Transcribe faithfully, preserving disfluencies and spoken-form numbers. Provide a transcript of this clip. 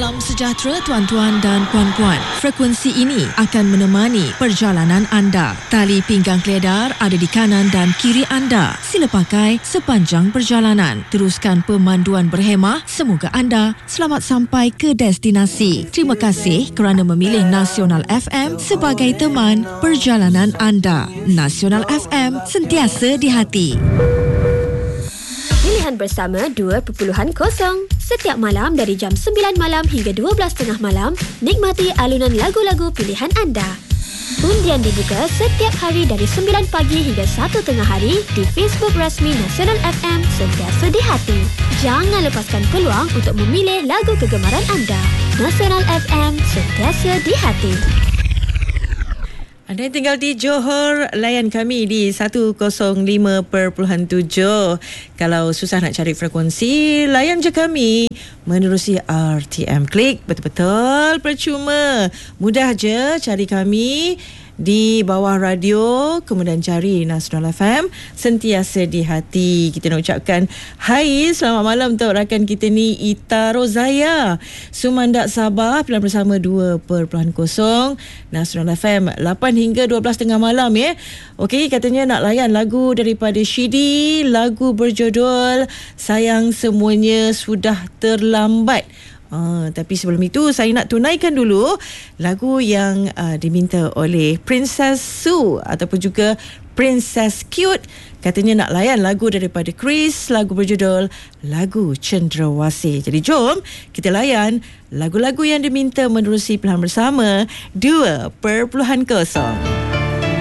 Salam sejahtera tuan-tuan dan puan-puan. Frekuensi ini akan menemani perjalanan anda. Tali pinggang keledar ada di kanan dan kiri anda. Sila pakai sepanjang perjalanan. Teruskan pemanduan berhemah. Semoga anda selamat sampai ke destinasi. Terima kasih kerana memilih Nasional F M sebagai teman perjalanan anda. Nasional F M, sentiasa di hati. Pilihan bersama dua titik kosong. Setiap malam dari jam sembilan malam hingga dua belas tiga puluh malam, nikmati alunan lagu-lagu pilihan anda. Undian dibuka setiap hari dari sembilan pagi hingga satu tengah hari di Facebook rasmi Nasional F M, sentiasa di hati. Jangan lepaskan peluang untuk memilih lagu kegemaran anda. Nasional F M, sentiasa di hati. Anda yang tinggal di Johor, layan kami di seratus lima perpuluhan tujuh. Kalau susah nak cari frekuensi, layan je kami menerusi R T M. Klik, betul-betul percuma. Mudah je cari kami di bawah radio, kemudian cari Nasional F M, sentiasa di hati. Kita nak ucapkan hai, selamat malam untuk rakan kita ni, Ita Rozaya, Sumandak Sabah, pilihan bersama dua titik kosong Nasional F M, lapan hingga dua belas tengah malam ya. Okey, katanya nak layan lagu daripada Shidi, lagu berjudul Sayang Semuanya Sudah Terlambat. Uh, tapi sebelum itu saya nak tunaikan dulu lagu yang uh, diminta oleh Princess Sue ataupun juga Princess Cute. Katanya nak layan lagu daripada Chris, lagu berjudul Lagu Cendrawasih. Jadi jom kita layan lagu-lagu yang diminta menerusi pilihan bersama dua titik kosong.